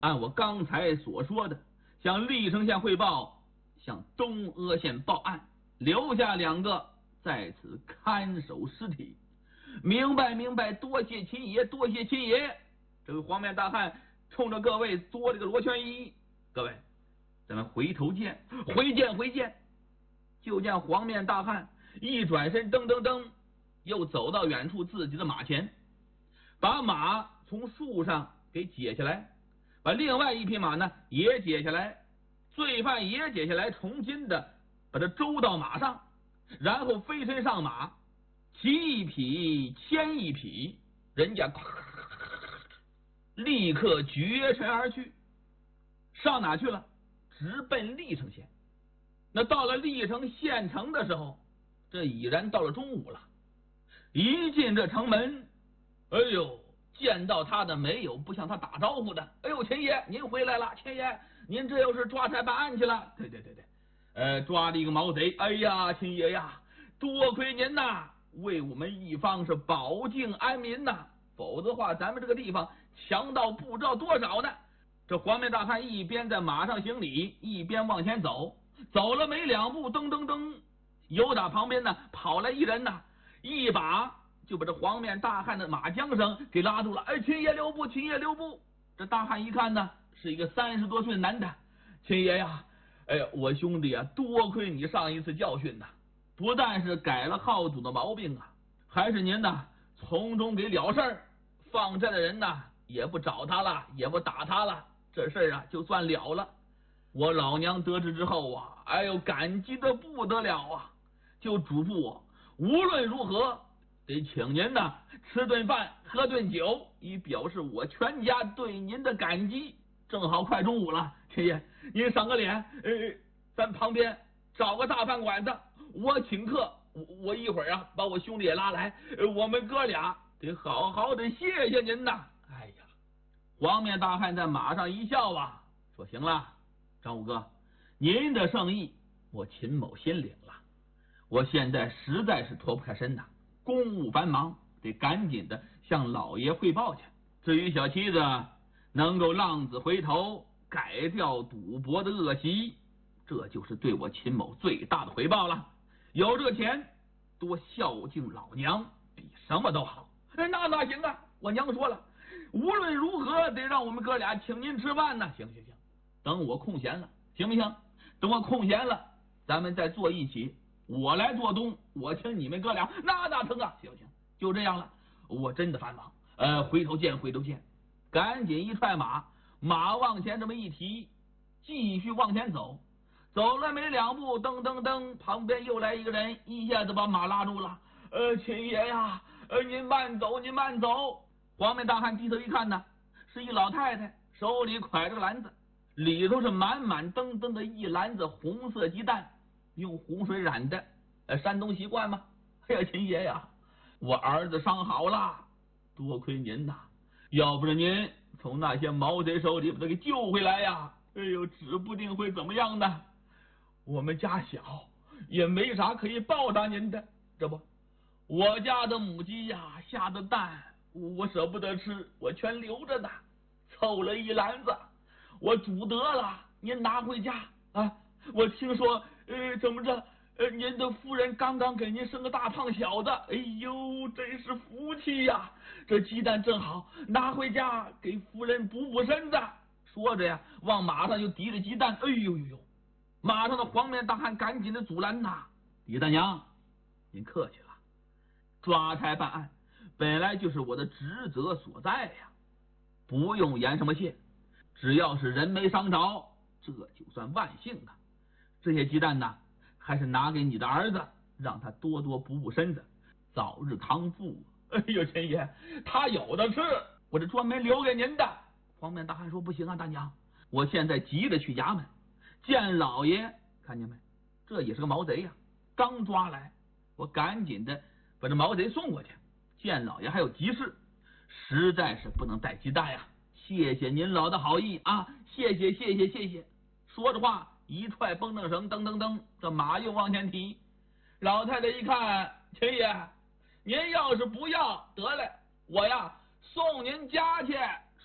按我刚才所说的，向历城县汇报，向东阿县报案，留下2个在此看守尸体。明白，明白，多谢秦爷，多谢秦爷。这位黄面大汉冲着各位作了个罗圈揖，各位，咱们回头见，回见，回见。就见黄面大汉一转身，噔噔噔，又走到远处自己的马前，把马从树上给解下来，把另外一匹马呢也解下来，罪犯也解下来，重新的把他周到马上，然后飞身上马，骑一匹牵一匹，人家立刻绝尘而去。上哪去了？直奔历城县。那到了历城县城的时候，这已然到了中午了。一进这城门，哎呦，见到他的没有不向他打招呼的。哎呦，秦爷您回来了，秦爷您这又是抓差办案去了？对，抓了一个毛贼。哎呀，秦爷呀，多亏您呐，为我们一方是保境安民呐，否则的话咱们这个地方强盗不知道多少呢。这黄面大汉一边在马上行礼，一边往前走，走了没2步，噔噔噔，由打旁边呢跑来一人呐，一把就把这黄面大汉的马缰绳给拉住了。哎，秦爷留步，秦爷留步。这大汉一看呢，是一个30多岁的男的。秦爷呀，哎呀，我兄弟啊，多亏你上一次教训呐，不但是改了好赌的毛病啊，还是您呐从中给了事儿，放债的人呐也不找他了，也不打他了，这事儿啊就算了了。我老娘得知之后啊，哎呦，感激的不得了啊，就嘱咐我无论如何得请您呐吃顿饭，喝顿酒，以表示我全家对您的感激。正好快中午了，秦爷您赏个脸，咱旁边找个大饭馆子，我请客，我一会儿啊把我兄弟也拉来，我们哥俩得好好的谢谢您呐。哎呀，黄面大汉在马上一笑啊，说行了，张五哥，您的圣意我秦某心领了，我现在实在是脱不开身呐，公务繁忙，得赶紧的向老爷汇报去。至于小妻子能够浪子回头，改掉赌博的恶习，这就是对我秦某最大的回报了。有这个钱，多孝敬老娘比什么都好。那行啊，我娘说了，无论如何得让我们哥俩请您吃饭呢。行，等我空闲了，行不行？等我空闲了，咱们再坐一起，我来做东，我请你们哥俩。那成啊，行，就这样了。我真的繁忙，回头见。赶紧一踹马，马往前这么一提，继续往前走。走了没2步，噔噔噔，旁边又来一个人，一下子把马拉住了。秦爷呀，您慢走。黄面大汉低头一看呢，是一老太太，手里挎着个篮子，里头是满满登登的一篮子红色鸡蛋，用红水染的。山东习惯吗？哎呀，秦爷呀，我儿子伤好了，多亏您呐，要不是您从那些毛贼手里把他给救回来呀，哎呦，指不定会怎么样呢。我们家小，也没啥可以报答您的，这不，我家的母鸡呀下的蛋，我舍不得吃，我全留着呢，凑了一篮子，我煮得了，您拿回家啊。我听说怎么着，您的夫人刚刚给您生个大胖小子，哎呦，真是福气呀！这鸡蛋正好拿回家给夫人补身子。说着呀，往马上就提着鸡蛋。哎呦，马上的黄面大汉赶紧的阻拦呐！李大娘，您客气了，抓差办案本来就是我的职责所在呀，不用言什么谢，只要是人没伤着，这就算万幸啊。这些鸡蛋呢，还是拿给你的儿子，让他多多补身子，早日康复。哎呦，秦爷，他有的是，我这专门留给您的。黄面大汉说不行啊，大娘，我现在急着去衙门见老爷。看见没，这也是个毛贼呀，刚抓来，我赶紧的把这毛贼送过去，见老爷还有急事，实在是不能带鸡蛋呀。谢谢您老的好意啊，谢谢。说着话，一踹绷正绳，噔噔噔，这马又往前提。老太太一看，秦爷，您要是不要得了，我呀送您家去。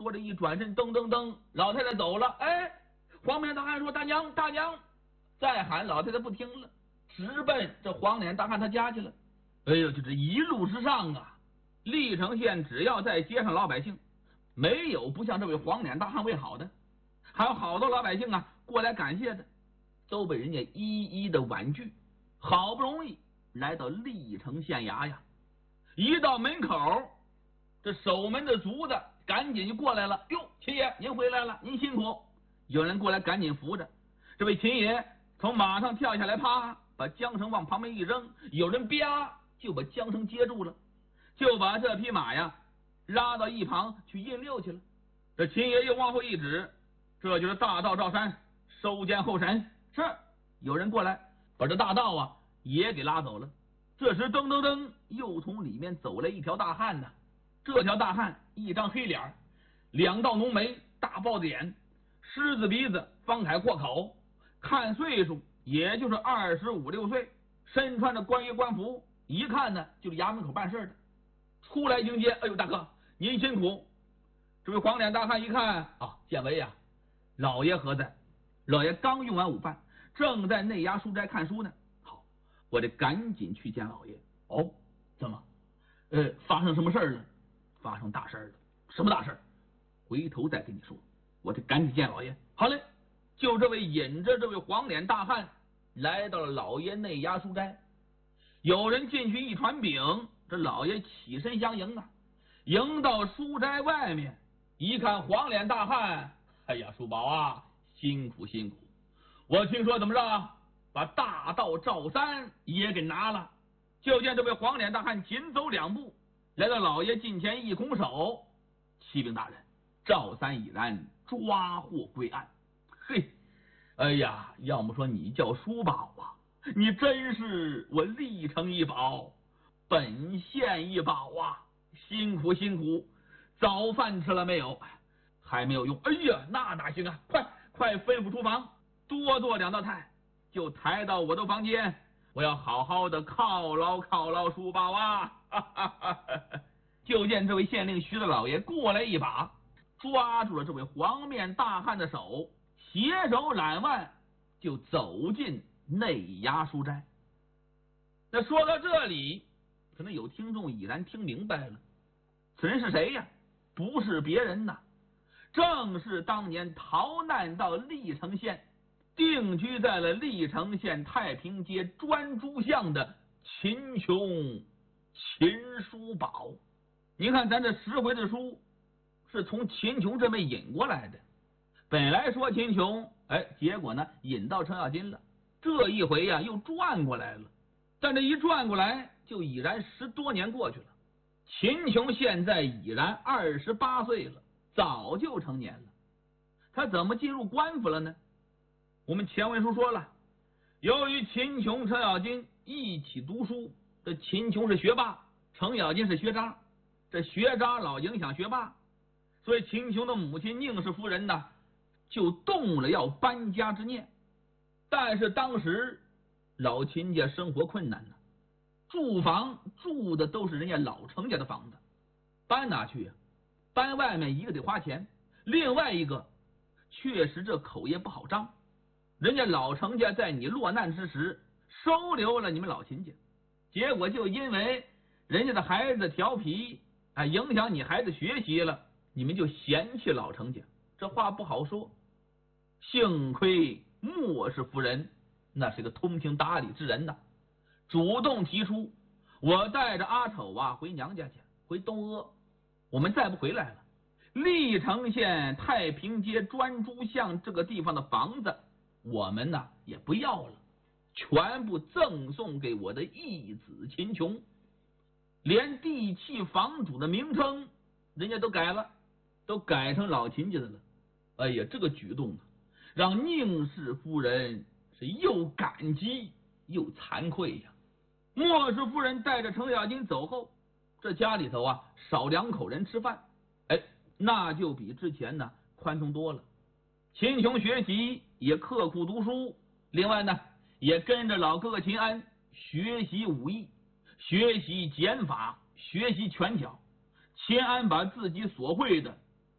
说着一转身，噔噔噔，老太太走了。哎，黄面大汉说：“大娘，大娘！”再喊，老太太不听了，直奔这黄脸大汉他家去了。哎呦，就这一路之上啊，历城县只要在街上老百姓，没有不向这位黄脸大汉问好的，还有好多老百姓啊过来感谢的，都被人家一一的婉拒。好不容易来到历城县衙呀，一到门口，这守门的卒子赶紧就过来了。哟，秦爷您回来了，您辛苦。有人过来赶紧扶着这位秦爷，从马上跳下来，啪，把缰绳往旁边一扔，有人啪就把缰绳接住了，就把这匹马呀拉到一旁去印六去了。这秦爷又往后一指，这就是大盗赵山，收监候审。是，有人过来把这大盗啊也给拉走了。这时噔噔噔，又从里面走来一条大汉呢。这条大汉一张黑脸，两道浓眉，大豹子眼，狮子鼻子，方海阔口，看岁数也就是25、26岁，身穿着官约官服，一看呢就是衙门口办事的。出来迎接，哎呦大哥您辛苦。这位黄脸大汉一看啊，见为呀，老爷何在？老爷刚用完午饭，正在内衙书斋看书呢。好，我得赶紧去见老爷。哦，怎么？发生什么事了？发生大事了。什么大事？回头再跟你说。我得赶紧见老爷。好嘞，就这位引着这位黄脸大汉来到了老爷内衙书斋。有人进去一传禀，这老爷起身相迎啊。迎到书斋外面，一看黄脸大汉，哎呀，叔宝啊，辛苦辛苦。我听说怎么着，把大盗赵三也给拿了。就见这位黄脸大汉紧走2步，来到老爷近前一拱手：“启禀大人，赵三已然抓获归案。”嘿，哎呀，要么说你叫叔宝啊，你真是我历城一宝，本县一宝啊！辛苦辛苦，早饭吃了没有？还没有用。哎呀，那哪行啊！快吩咐厨房多做2道菜，就抬到我的房间，我要好好的犒劳犒劳叔宝啊！哈哈哈哈。就见这位县令徐大老爷过来一把，抓住了这位黄面大汉的手，携手揽腕就走进内衙书斋。那说到这里，可能有听众已然听明白了，此人是谁呀？不是别人呐，正是当年逃难到历城县，定居在了历城县太平街专诸巷的秦琼秦叔宝。您看咱这10回的书是从秦琼这边引过来的，本来说秦琼，结果呢引到程咬金了，这一回呀又转过来了。但这一转过来，就已然10多年过去了。秦琼现在已然28岁了，早就成年了。他怎么进入官府了呢？我们前文书说了，由于秦琼、程咬金一起读书，这秦琼是学霸，程咬金是学渣，这学渣老影响学霸，所以秦琼的母亲宁氏夫人呢，就动了要搬家之念。但是当时老秦家生活困难呢，住房住的都是人家老程家的房子，搬哪去呀？搬外面一个得花钱，另外一个确实这口也不好张。人家老程家在你落难之时收留了你们老秦家，结果就因为人家的孩子调皮，影响你孩子学习了，你们就嫌弃老程家，这话不好说。幸亏莫氏夫人那是个通情达理之人呐，主动提出我带着阿丑啊回娘家去，回东阿，我们再不回来了，历城县太平街专诸巷这个地方的房子我们呢也不要了，全部赠送给我的义子秦琼，连地契房主的名称人家都改了，都改成老秦家的了。哎呀，这个举动让宁氏夫人是又感激又惭愧呀。莫氏夫人带着程咬金走后，这家里头少2口人吃饭，那就比之前呢宽松多了。秦琼学习也刻苦读书，另外呢也跟着老哥哥秦安学习武艺，学习剑法，学习拳脚。秦安把自己所会的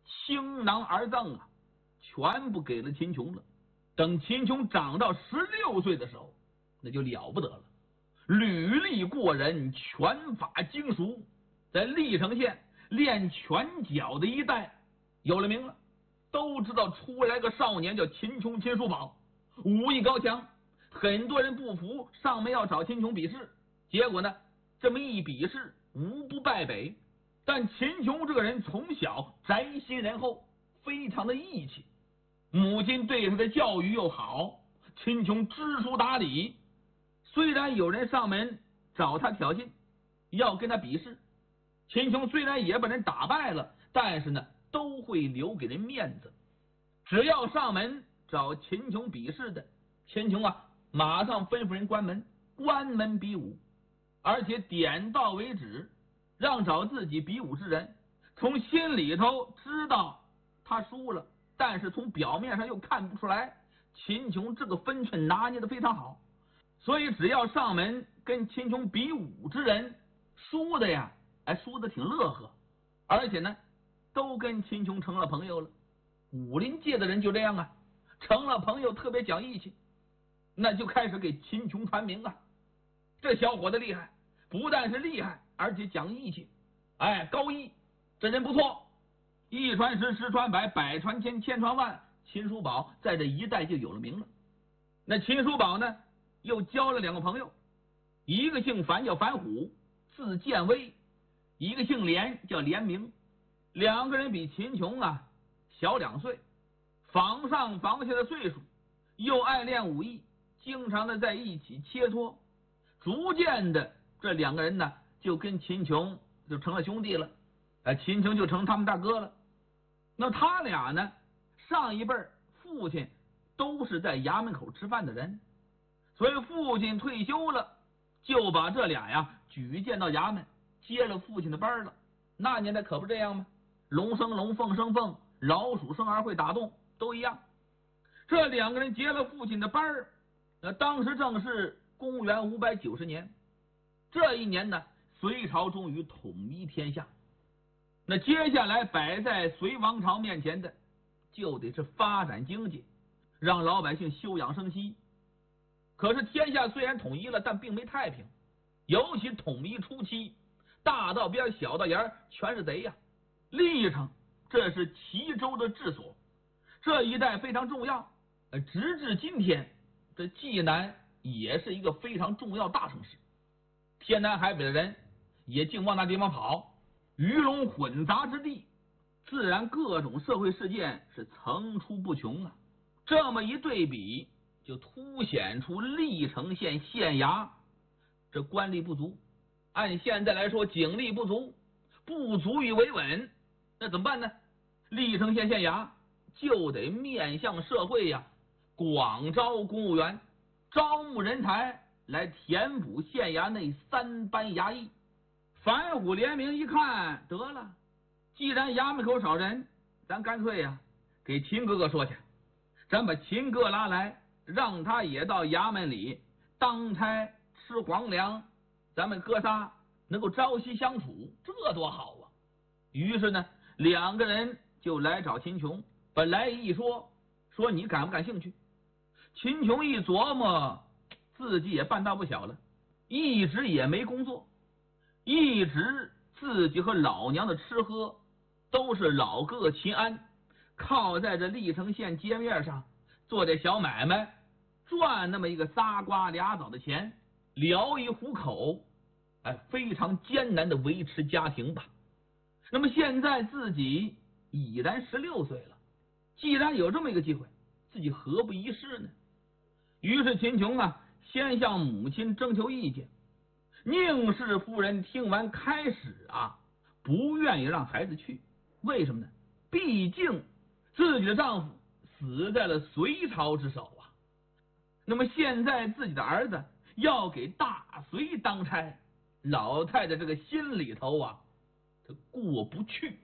倾囊而赠啊，全部给了秦琼了。等秦琼长到16岁的时候，那就了不得了，履历过人，拳法精熟，在历城县练拳脚的一代有了名了。都知道出来个少年叫秦琼，秦叔宝武艺高强，很多人不服，上门要找秦琼比试，结果呢，这么一比试无不败北。但秦琼这个人从小宅心仁厚，非常的义气，母亲对他的教育又好，秦琼知书达理。虽然有人上门找他挑衅，要跟他比试，秦琼虽然也把人打败了，但是呢，都会留给人面子。只要上门找秦琼比试的，秦琼啊，马上吩咐人关门比武，而且点到为止，让找自己比武之人从心里头知道他输了，但是从表面上又看不出来。秦琼这个分寸拿捏的非常好，所以只要上门跟秦琼比武之人，输的呀，输的挺乐呵，而且呢，都跟秦琼成了朋友了。武林界的人就这样啊，成了朋友特别讲义气，那就开始给秦琼传名啊。这小伙子厉害，不但是厉害，而且讲义气，高义，这人不错。一传十，十传百，百传千，千传万，秦叔宝在这一代就有了名了。那秦叔宝呢，又交了2个朋友，一个姓樊叫樊虎，字建威；一个姓连叫连明。2个人比秦琼啊小2岁，仿上仿下的岁数，又爱练武艺，经常的在一起切磋，逐渐的这2个人呢就跟秦琼就成了兄弟了，秦琼就成他们大哥了。那他俩呢，上一辈父亲都是在衙门口吃饭的人，所以父亲退休了，就把这俩呀举荐到衙门，接了父亲的班了。那年代可不这样吗？龙生龙，凤生凤，老鼠生儿会打洞，都一样。这2个人接了父亲的班儿，当时正是公元590年。这一年呢，隋朝终于统一天下。那接下来摆在隋王朝面前的，就得是发展经济，让老百姓休养生息。可是天下虽然统一了，但并没太平，尤其统一初期，大道边小道沿全是贼呀。历城这是齐州的治所，这一带非常重要，直至今天，这济南也是一个非常重要大城市，天南海北的人也净往那地方跑，鱼龙混杂之地，自然各种社会事件是层出不穷啊。这么一对比，就凸显出历城县县衙这官力不足，按现在来说警力不足，不足以维稳。那怎么办呢？历城县县衙就得面向社会呀，广招公务员，招募人才来填补县衙内3班衙役。樊虎联名一看，得了，既然衙门口少人，咱干脆呀给秦哥哥说去，咱把秦哥拉来，让他也到衙门里当差吃皇粮，咱们哥仨能够朝夕相处，这多好啊。于是呢，2个人就来找秦琼，本来一说你感不感兴趣？秦琼一琢磨，自己也半大不小了，一直也没工作，一直自己和老娘的吃喝都是老哥哥秦安靠在这历城县街面上做点小买卖，赚那么一个仨瓜俩枣的钱，聊一糊口，非常艰难的维持家庭吧。那么现在自己已然16岁了，既然有这么一个机会，自己何不一试呢？于是秦琼啊，先向母亲征求意见。宁氏夫人听完开始啊，不愿意让孩子去，为什么呢？毕竟自己的丈夫死在了隋朝之手啊。那么现在自己的儿子要给大隋当差，老太太这个心里头啊，她过不去。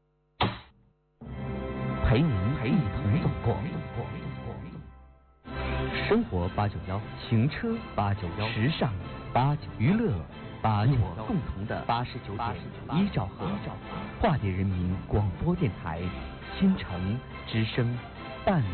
陪您一同走过生活891，行车891，时尚891，娱乐891，共同的89.1兆赫，化蝶人民广播电台新城之声，伴